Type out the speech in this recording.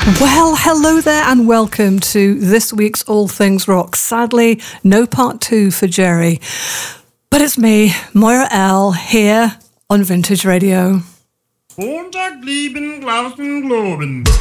Well, hello there and welcome to this week's All Things Rock. Sadly, no part 2 for Jerry. But it's me, Moira L, here on Vintage Radio. Montag, lieben, Glauben, Globen.